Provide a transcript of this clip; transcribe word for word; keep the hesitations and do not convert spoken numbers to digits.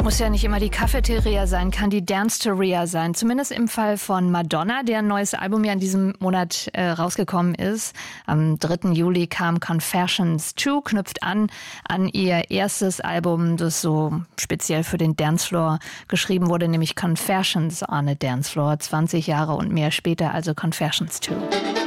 Muss ja nicht immer die Cafeteria sein, kann die Dance-Teria sein. Zumindest im Fall von Madonna, deren neues Album ja in diesem Monat äh, rausgekommen ist. Am dritten Juli kam Confessions zwei, knüpft an an ihr erstes Album, das so speziell für den Dancefloor geschrieben wurde, nämlich Confessions on a Dancefloor. zwanzig Jahre und mehr später, also Confessions zwei.